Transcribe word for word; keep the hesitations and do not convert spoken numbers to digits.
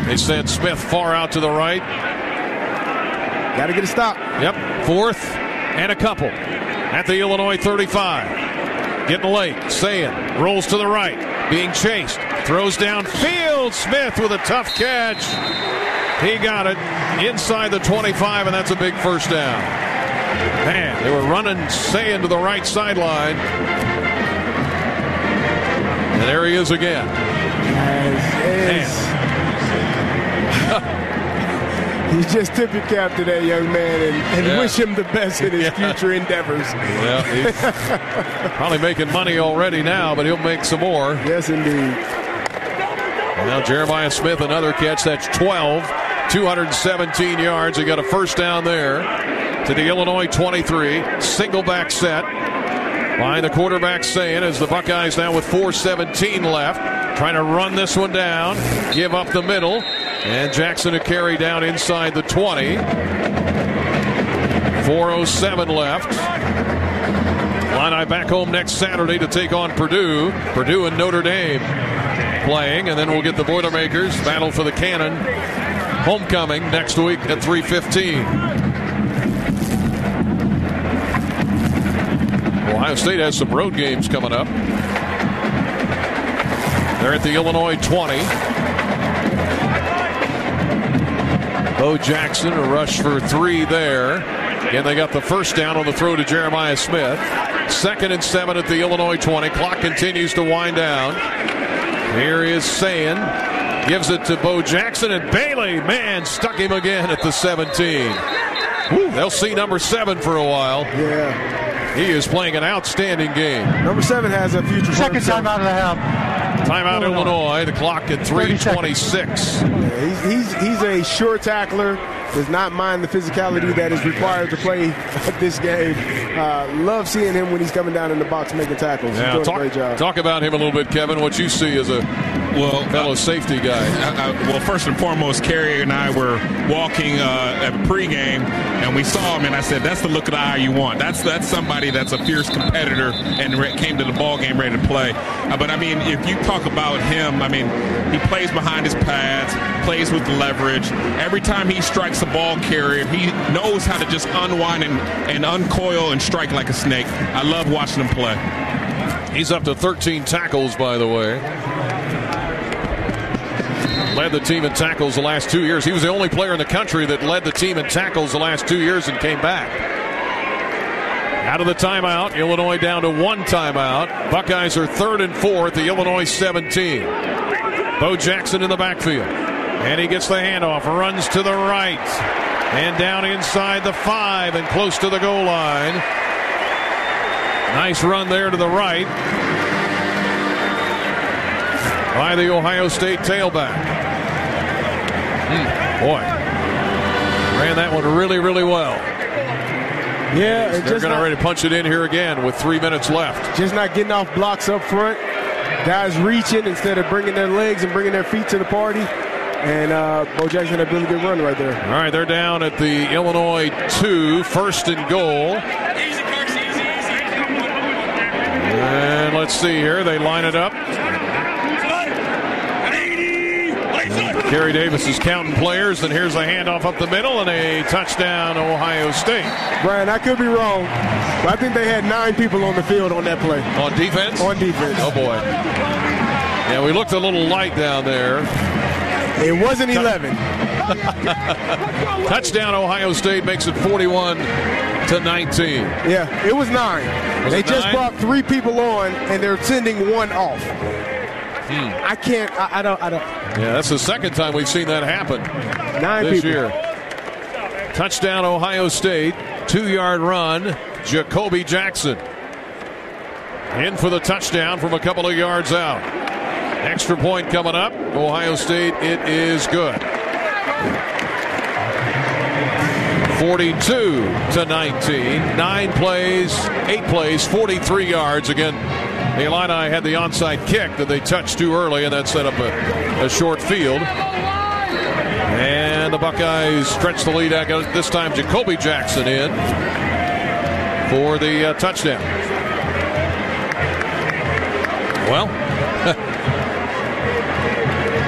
They send Smith far out to the right. Got to get a stop. Yep. Fourth and a couple at the Illinois thirty-five. Getting late. Sayin rolls to the right. Being chased. Throws downfield. Smith with a tough catch. He got it inside the twenty-five, and that's a big first down. Man, they were running Sayin to the right sideline. And there he is again. As, you just tip your cap to that young man and, and yeah. wish him the best in his yeah. future endeavors. Well, he's probably making money already now, but he'll make some more. Yes, indeed. And now Jeremiah Smith, another catch. That's twelve, two hundred seventeen yards. He got a first down there to the Illinois twenty-three. Single back set. Behind the quarterback Sayin as the Buckeyes now with four seventeen left. Trying to run this one down. Give up the middle. And Jackson to carry down inside the twenty. four oh seven left. Illini back home next Saturday to take on Purdue. Purdue and Notre Dame playing. And then we'll get the Boilermakers battle for the Cannon homecoming next week at three fifteen. Ohio State has some road games coming up. They're at the Illinois twenty. Bo Jackson, a rush for three there. Again, they got the first down on the throw to Jeremiah Smith. Second and seven at the Illinois twenty. Clock continues to wind down. Here is Sayin. Gives it to Bo Jackson, and Bailey, man, stuck him again at the seventeen. Woo, they'll see number seven for a while. Yeah. He is playing an outstanding game. Number seven has a future. Second time out of the half. Timeout Illinois. Illinois. The clock at three twenty-six. Yeah, he's, he's, he's a sure tackler. Does not mind the physicality that is required to play this game. Uh, love seeing him when he's coming down in the box making tackles. He's yeah, doing talk, a great job. Talk about him a little bit, Kevin. What you see as a well, fellow uh, safety guy. I, I, well, first and foremost, Kerry and I were walking uh, at pregame, and we saw him, and I said, that's the look of the eye you want. That's that's somebody that's a fierce competitor and re- came to the ball game ready to play. Uh, but, I mean, if you talk about him, I mean, he plays behind his pads, plays with leverage. Every time he strikes a ball carrier, he knows how to just unwind and, and uncoil and strike like a snake. I love watching him play. He's up to thirteen tackles, by the way. Led the team in tackles the last two years. He was the only player in the country that led the team in tackles the last two years and came back. Out of the timeout, Illinois down to one timeout. Buckeyes are third and four at the Illinois seventeen. Bo Jackson in the backfield. And he gets the handoff, runs to the right. And down inside the five and close to the goal line. Nice run there to the right by the Ohio State tailback. Mm, boy. Ran that one really, really well. Yeah, They're just going to not, ready to punch it in here again with three minutes left. Just not getting off blocks up front. Guys reaching instead of bringing their legs and bringing their feet to the party. And uh, Bo Jackson had a really good run right there. All right, they're down at the Illinois two, first and goal. And let's see here. They line it up. Kerry Davis is counting players, and here's a handoff up the middle and a touchdown, Ohio State. Brian, I could be wrong, but I think they had nine people on the field on that play. On defense? On defense. Oh, boy. Yeah, we looked a little light down there. It wasn't eleven. Touchdown, Ohio State makes it forty-one to nineteen. Yeah, it was nine. Was they it just nine? brought three people on, and they're sending one off. Hmm. I can't. I, I don't. I don't. Yeah, that's the second time we've seen that happen Nine this people. year. Touchdown, Ohio State. Two-yard run, Jacoby Jackson. In for the touchdown from a couple of yards out. Extra point coming up. Ohio State, it is good. forty-two to nineteen. Nine plays, eight plays, forty-three yards. Again, the Illini had the onside kick that they touched too early, and that set up a, a short field. And the Buckeyes stretch the lead. This time, Jacoby Jackson in for the uh, touchdown. Well,